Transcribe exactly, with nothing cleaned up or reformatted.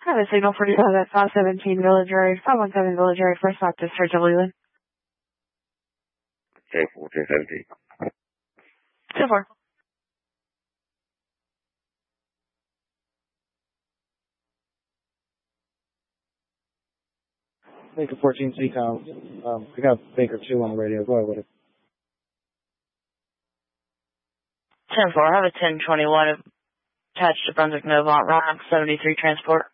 Have a signal for you at five seventeen Village Road, five one seven Village Road, First Stop District of Leland. Okay, fourteen seventeen. two four. Baker fourteen C com. Um, we got Baker two on the radio. Go ahead with it. ten four, I have a ten twenty-one attached to Brunswick Novant, Rock seventy-three transport.